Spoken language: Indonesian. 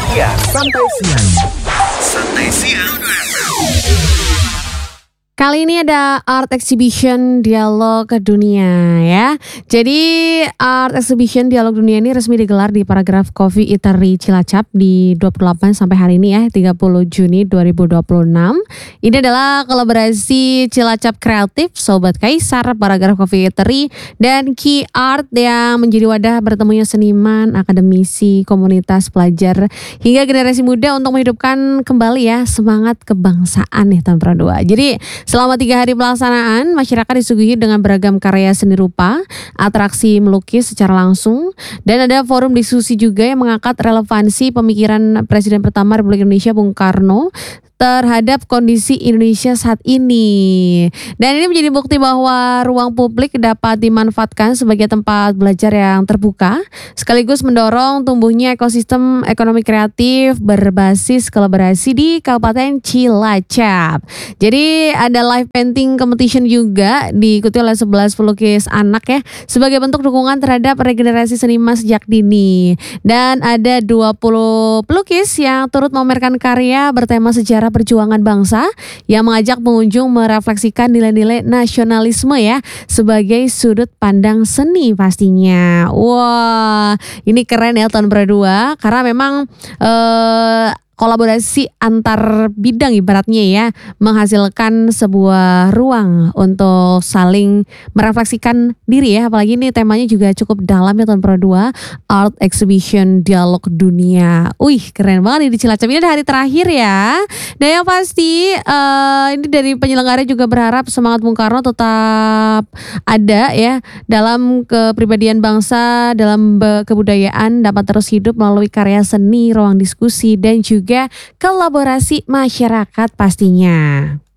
Santai siang. Kali ini ada art exhibition dialog dunia ya. Jadi art exhibition dialog dunia ini resmi digelar di Paragraph Coffee Eatery Cilacap di 28 sampai hari ini ya, 30 Juni 2026. Ini adalah kolaborasi Cilacap Kreatif, Sobat Kaisar, Paragraph Coffee Eatery, dan Key Art yang menjadi wadah bertemunya seniman, akademisi, komunitas pelajar, hingga generasi muda untuk menghidupkan kembali ya semangat kebangsaan nih tahun Pro 2. Jadi selama 3 hari pelaksanaan, masyarakat disuguhi dengan beragam karya seni rupa, atraksi melukis secara langsung, dan ada forum diskusi juga yang mengangkat relevansi pemikiran Presiden pertama Republik Indonesia Bung Karno terhadap kondisi Indonesia saat ini. Dan ini menjadi bukti bahwa ruang publik dapat dimanfaatkan sebagai tempat belajar yang terbuka, sekaligus mendorong tumbuhnya ekosistem ekonomi kreatif berbasis kolaborasi di Kabupaten Cilacap. Jadi ada live painting competition juga diikuti oleh 11 pelukis anak ya, sebagai bentuk dukungan terhadap regenerasi seniman sejak dini. Dan ada 20 pelukis yang turut memamerkan karya bertema sejarah perjuangan bangsa yang mengajak pengunjung merefleksikan nilai-nilai nasionalisme ya sebagai sudut pandang seni pastinya. Wah, ini keren ya tahun berdua karena memang kolaborasi antar bidang ibaratnya ya, menghasilkan sebuah ruang untuk saling merefleksikan diri ya. Apalagi ini temanya juga cukup dalam ya tahun Pro 2, Art Exhibition Dialog Dunia. Wih, keren banget nih di Cilacap. Ini ada hari terakhir ya. Dan yang pasti ini dari penyelenggara juga berharap semangat Bung Karno tetap ada ya dalam kepribadian bangsa, dalam kebudayaan dapat terus hidup melalui karya seni, ruang diskusi, dan juga kolaborasi masyarakat pastinya.